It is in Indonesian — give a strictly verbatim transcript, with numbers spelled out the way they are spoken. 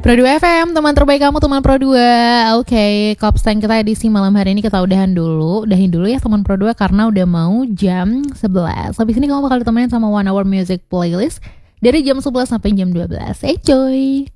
Pro dua F M, teman terbaik kamu, teman Pro dua. Oke, okay, Kopstan kita edisi malam hari ini kita udahan dulu. Udahin dulu ya teman Pro dua karena udah mau jam sebelas. Habis ini kamu bakal ditemenin sama One Hour Music Playlist dari jam sebelas sampai jam dua belas. Enjoy!